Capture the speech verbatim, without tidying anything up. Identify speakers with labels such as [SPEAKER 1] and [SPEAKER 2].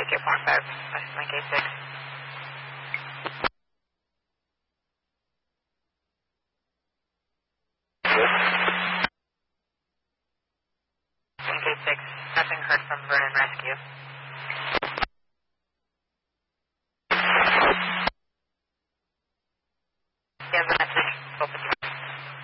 [SPEAKER 1] take it four five, Mike eight six. Mike eight six, nothing heard from Vernon Rescue.